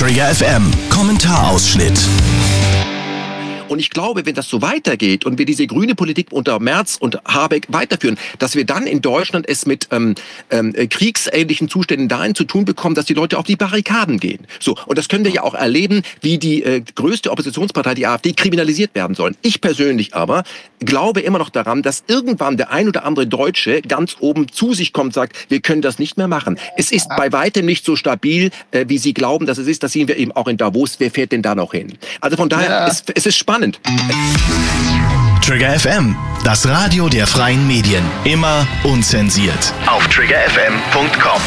Trigger FM Kommentarausschnitt. Und ich glaube, wenn das so weitergeht und wir diese grüne Politik unter Merz und Habeck weiterführen, dass wir dann in Deutschland es mit kriegsähnlichen Zuständen dahin zu tun bekommen, dass die Leute auf die Barrikaden gehen. So, und das können wir ja auch erleben, wie die größte Oppositionspartei, die AfD, kriminalisiert werden soll. Ich persönlich aber glaube immer noch daran, dass irgendwann der ein oder andere Deutsche ganz oben zu sich kommt und sagt, wir können das nicht mehr machen. Es ist bei weitem nicht so stabil, wie Sie glauben, dass es ist. Das sehen wir eben auch in Davos. Wer fährt denn da noch hin? Also von daher, es ist spannend. Trigger FM, das Radio der freien Medien. Immer unzensiert. Auf triggerfm.com.